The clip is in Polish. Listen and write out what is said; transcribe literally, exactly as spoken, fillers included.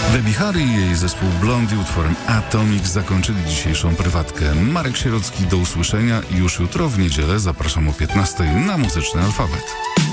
Debbie Harry i jej zespół Blondie utworem Atomic zakończyli dzisiejszą prywatkę. Marek Sierocki, do usłyszenia i już jutro w niedzielę zapraszam o piętnastej na Muzyczny Alfabet.